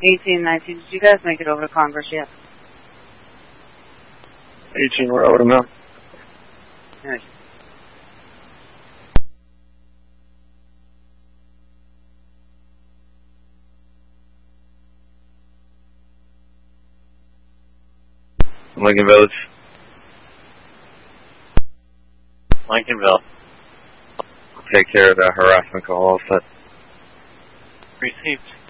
1819, did you guys make it over to Congress yet? 18 Road, I'm out. Yes. Lincoln Village. Lincolnville. Take care of that harassment call all set. Received.